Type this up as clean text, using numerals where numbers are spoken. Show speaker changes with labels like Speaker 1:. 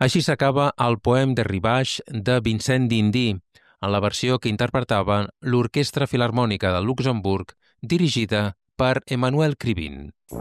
Speaker 1: Així s'acaba el poem de Rivage de Vincent d'Indy, en la versió que interpretava l'Orquestra Filharmònica de Luxemburg, dirigida per Emmanuel Krivine.